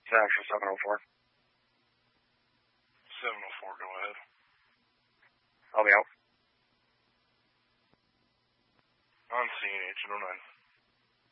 It's actually 704. 704, go ahead. I'll be out. On scene, Agent 09.